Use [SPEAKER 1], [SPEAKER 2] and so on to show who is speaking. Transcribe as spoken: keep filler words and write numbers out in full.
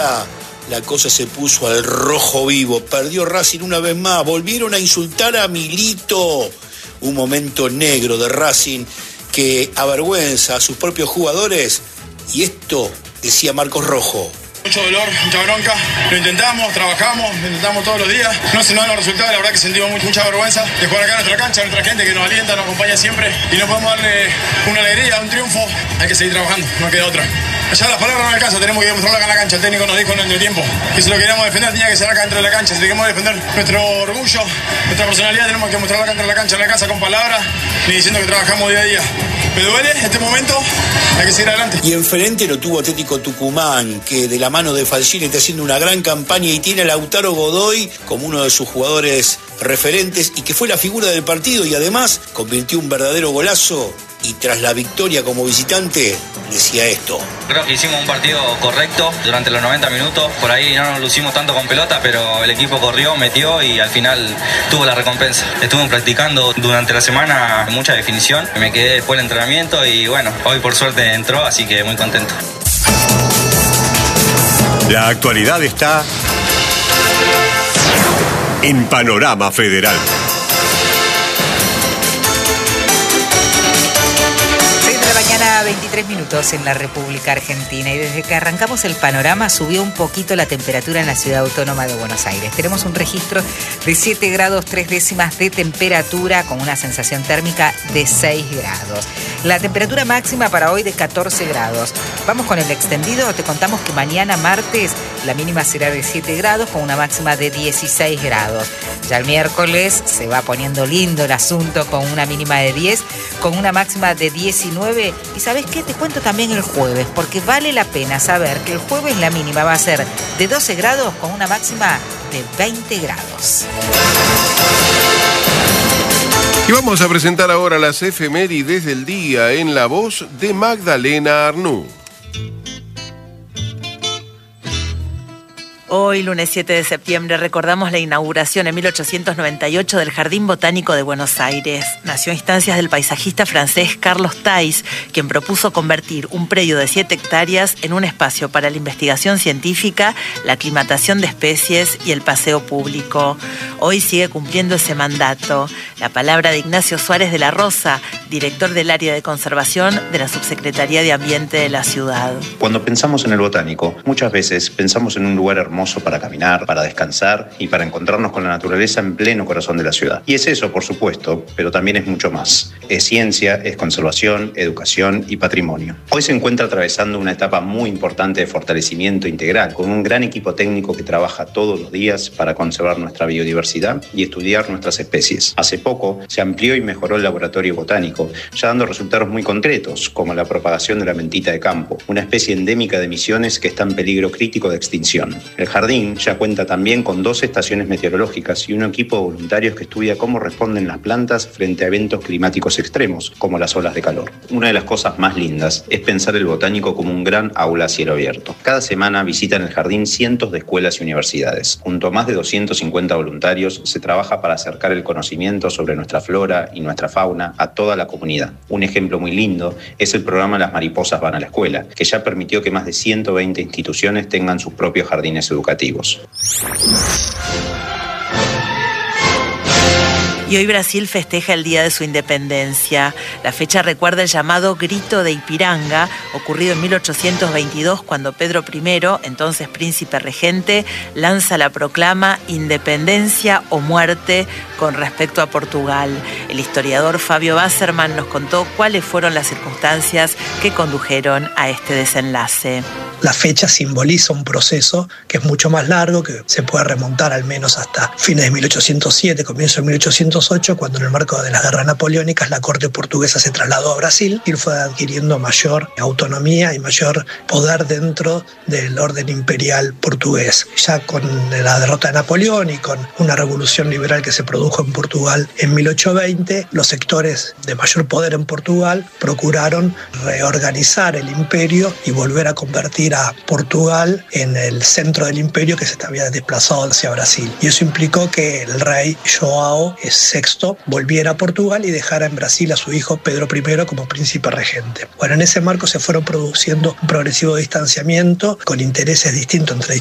[SPEAKER 1] La cosa se puso al rojo vivo. Perdió Racing una vez más. Volvieron a insultar a Milito. Un momento negro de Racing que avergüenza a sus propios jugadores. Y esto decía Marcos Rojo.
[SPEAKER 2] Mucho dolor, mucha bronca, lo intentamos, trabajamos, lo intentamos todos los días, no se nos dan los resultados, la verdad que sentimos mucha vergüenza de jugar acá en nuestra cancha, nuestra gente que nos alienta, nos acompaña siempre y no podemos darle una alegría, un triunfo, hay que seguir trabajando, no queda otra. Ya las palabras no me alcanzan, tenemos que demostrarlo acá en la cancha, el técnico nos dijo en el entretiempo que si lo queríamos defender tenía que ser acá dentro de la cancha, si queríamos defender nuestro orgullo, nuestra personalidad tenemos que mostrarlo acá dentro de la cancha, en la casa con palabras, ni diciendo que trabajamos día a día. Me duele este momento, hay que seguir adelante.
[SPEAKER 1] Y enfrente lo tuvo Atlético Tucumán, que de la mano de Falcioni está haciendo una gran campaña y tiene a Lautaro Godoy como uno de sus jugadores referentes y que fue la figura del partido y además convirtió un verdadero golazo. Y tras la victoria como visitante, decía esto.
[SPEAKER 3] Creo que hicimos un partido correcto durante los noventa minutos. Por ahí no nos lucimos tanto con pelota, pero el equipo corrió, metió y al final tuvo la recompensa. Estuvimos practicando durante la semana mucha definición. Me quedé después del entrenamiento y bueno, hoy por suerte entró, así que muy contento.
[SPEAKER 4] La actualidad está en Panorama Federal.
[SPEAKER 5] veintitrés minutos en la República Argentina y desde que arrancamos el panorama subió un poquito la temperatura en la Ciudad Autónoma de Buenos Aires. Tenemos un registro de siete grados tres décimas de temperatura con una sensación térmica de seis grados. La temperatura máxima para hoy de catorce grados. Vamos con el extendido, te contamos que mañana martes la mínima será de siete grados con una máxima de dieciséis grados. Ya el miércoles se va poniendo lindo el asunto con una mínima de diez, con una máxima de diecinueve. Y ¿sabes qué? Te cuento también el jueves, porque vale la pena saber que el jueves la mínima va a ser de doce grados con una máxima de veinte grados.
[SPEAKER 6] Y vamos a presentar ahora las efemérides del día en la voz de Magdalena Arnú.
[SPEAKER 7] Hoy, lunes siete de septiembre, recordamos la inauguración en mil ochocientos noventa y ocho del Jardín Botánico de Buenos Aires. Nació a instancias del paisajista francés Carlos Thais, quien propuso convertir un predio de siete hectáreas en un espacio para la investigación científica, la aclimatación de especies y el paseo público. Hoy sigue cumpliendo ese mandato. La palabra de Ignacio Suárez de la Rosa, director del área de conservación de la Subsecretaría de Ambiente de la ciudad.
[SPEAKER 8] Cuando pensamos en el botánico, muchas veces pensamos en un lugar hermoso para caminar, para descansar y para encontrarnos con la naturaleza en pleno corazón de la ciudad. Y es eso, por supuesto, pero también es mucho más. Es ciencia, es conservación, educación y patrimonio. Hoy se encuentra atravesando una etapa muy importante de fortalecimiento integral, con un gran equipo técnico que trabaja todos los días para conservar nuestra biodiversidad y estudiar nuestras especies. Hace poco se amplió y mejoró el laboratorio botánico, ya dando resultados muy concretos, como la propagación de la mentita de campo, una especie endémica de Misiones que está en peligro crítico de extinción. El jardín ya cuenta también con dos estaciones meteorológicas y un equipo de voluntarios que estudia cómo responden las plantas frente a eventos climáticos extremos, como las olas de calor. Una de las cosas más lindas es pensar el botánico como un gran aula a cielo abierto. Cada semana visitan el jardín cientos de escuelas y universidades. Junto a más de doscientos cincuenta voluntarios, se trabaja para acercar el conocimiento sobre nuestra flora y nuestra fauna a toda la comunidad. Un ejemplo muy lindo es el programa Las mariposas van a la escuela, que ya permitió que más de ciento veinte instituciones tengan sus propios jardines educativos.
[SPEAKER 7] Y hoy Brasil festeja el día de su independencia. La fecha recuerda el llamado Grito de Ipiranga, ocurrido en mil ochocientos veintidós, cuando Pedro primero, entonces príncipe regente, lanza la proclama Independencia o Muerte con respecto a Portugal. El historiador Fabio Wasserman nos contó cuáles fueron las circunstancias que condujeron a este desenlace.
[SPEAKER 9] La fecha simboliza un proceso que es mucho más largo, que se puede remontar al menos hasta fines de mil ochocientos siete, comienzo de mil ochocientos ocho, cuando en el marco de las guerras napoleónicas la corte portuguesa se trasladó a Brasil y fue adquiriendo mayor autonomía y mayor poder dentro del orden imperial portugués. Ya con la derrota de Napoleón y con una revolución liberal que se produjo en Portugal en mil ochocientos veinte, los sectores de mayor poder en Portugal procuraron reorganizar el imperio y volver a convertir a Portugal en el centro del imperio que se había desplazado hacia Brasil. Y eso implicó que el rey João sexto volviera a Portugal y dejara en Brasil a su hijo Pedro primero como príncipe regente. Bueno, en ese marco se fueron produciendo un progresivo distanciamiento con intereses distintos entre